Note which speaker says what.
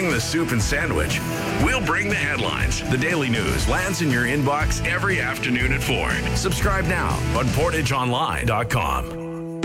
Speaker 1: bring the soup and sandwich. We'll bring the headlines. The Daily News lands in your inbox every afternoon at 4. Subscribe now on portageonline.com.